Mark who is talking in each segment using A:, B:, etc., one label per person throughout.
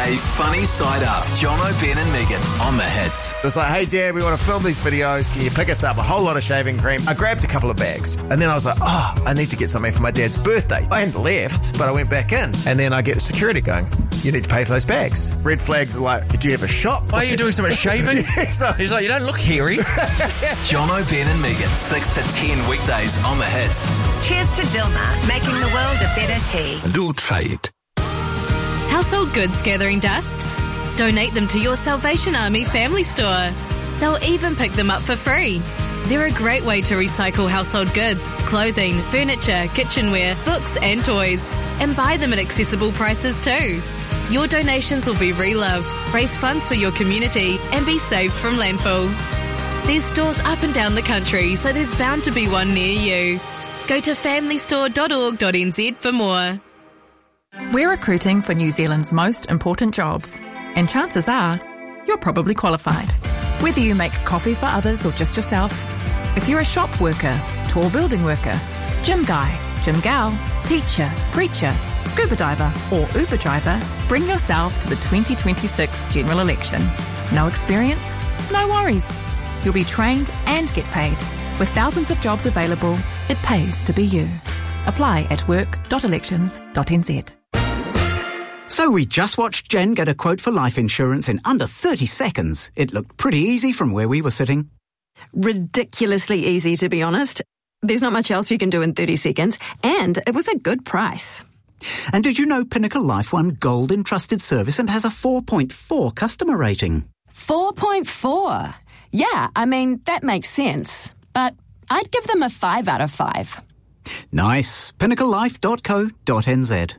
A: A funny side up. Jono, Ben and Megan on the hits.
B: It was like, hey, Dad, we want to film these videos. Can you pick us up a whole lot of shaving cream? I grabbed a couple of bags. And then I was like, I need to get something for my dad's birthday. I hadn't left, but I went back in. And then I get security going, you need to pay for those bags. Red flags are like, do you have a shop?
C: Why are you doing so much shaving? He's like, you don't look hairy.
A: Jono, Ben and Megan, 6 to 10 weekdays on the hits.
D: Cheers to Dilmah, making the world a better tea.
A: Do try it.
E: Household goods gathering dust? Donate them to your Salvation Army family store. They'll even pick them up for free. They're a great way to recycle household goods, clothing, furniture, kitchenware, books and toys, and buy them at accessible prices too. Your donations will be reloved, raise funds for your community, and be saved from landfill. There's stores up and down the country, so there's bound to be one near you. Go to familystore.org.nz for more.
F: We're recruiting for New Zealand's most important jobs, and chances are you're probably qualified. Whether you make coffee for others or just yourself, if you're a shop worker, tall building worker, gym guy, gym gal, teacher, preacher, scuba diver or Uber driver, bring yourself to the 2026 general election. No experience? No worries. You'll be trained and get paid. With thousands of jobs available, it pays to be you. Apply at work.elections.nz.
G: So we just watched Jen get a quote for life insurance in under 30 seconds. It looked pretty easy from where we were sitting.
H: Ridiculously easy, to be honest. There's not much else you can do in 30 seconds, and it was a good price.
G: And did you know Pinnacle Life won Gold in Trusted Service and has a 4.4 customer rating?
H: 4.4? Yeah, I mean, that makes sense. But I'd give them a 5 out of 5.
G: Nice. PinnacleLife.co.nz.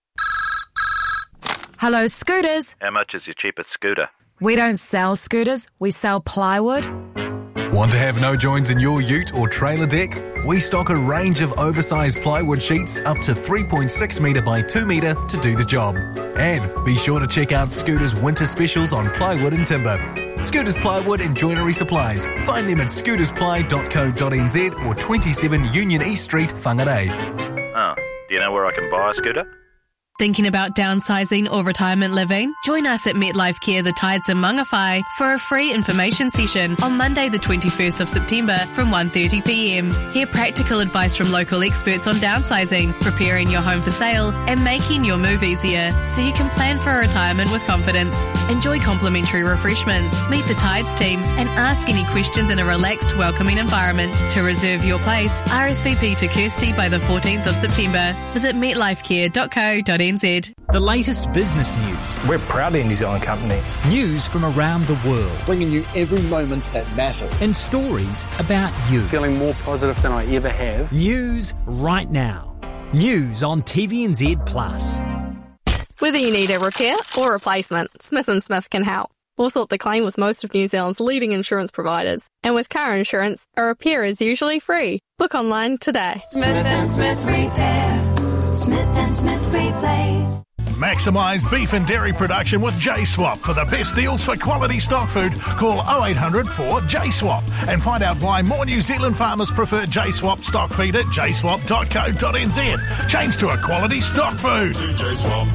I: Hello, Scooters.
J: How much is your cheapest scooter?
I: We don't sell scooters, we sell plywood.
K: Want to have no joins in your ute or trailer deck? We stock a range of oversized plywood sheets up to 3.6 metre by 2 metre to do the job. And be sure to check out Scooter's winter specials on plywood and timber. Scooter's Plywood and Joinery Supplies. Find them at scootersply.co.nz or 27 Union East Street, Whangarei.
J: Oh, do you know where I can buy a scooter?
E: Thinking about downsizing or retirement living? Join us at MetLife Care The Tides in Mangawhai for a free information session on Monday the 21st of September from 1:30pm. Hear practical advice from local experts on downsizing, preparing your home for sale and making your move easier so you can plan for a retirement with confidence. Enjoy complimentary refreshments, meet the Tides team and ask any questions in a relaxed, welcoming environment. To reserve your place, RSVP to Kirsty by the 14th of September. Visit metlifecare.co.nz.
L: The latest business news.
M: We're proudly a New Zealand company.
L: News from around the world.
N: Bringing you every moment that matters.
L: And stories about you.
M: Feeling more positive than I ever have.
L: News right now. News on TVNZ Plus.
O: Whether you need a repair or replacement, Smith & Smith can help. We'll sort the claim with most of New Zealand's leading insurance providers. And with car insurance, a repair is usually free. Book online today.
P: Smith & Smith Repair. Smith & Smith Replace.
Q: Maximise beef and dairy production with J-Swap. For the best deals for quality stock food, call 0800 4 J-Swap and find out why more New Zealand farmers prefer J-Swap stock feed at jswap.co.nz. Change to a quality stock food. J-Swap.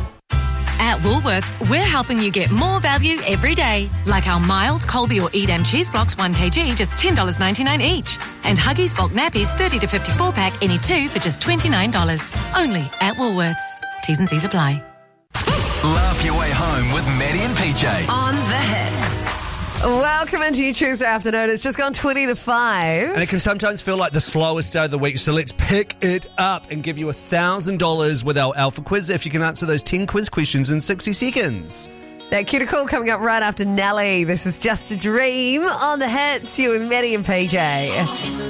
R: At Woolworths, we're helping you get more value every day. Like our mild Colby or Edam cheese blocks 1kg, just $10.99 each. And Huggies bulk nappies 30 to 54 pack, any two for just $29. Only at Woolworths. T's and C's apply.
A: Laugh your way home with Maddie and PJ.
D: On the hits.
S: Welcome into your Tuesday afternoon. It's just gone 20 to 5.
C: And it can sometimes feel like the slowest day of the week, so let's pick it up and give you $1,000 with our Alpha Quiz if you can answer those 10 quiz questions in 60 seconds.
S: That cue to call coming up right after Nelly. This is Just a Dream on the hits. You with Maddie and PJ.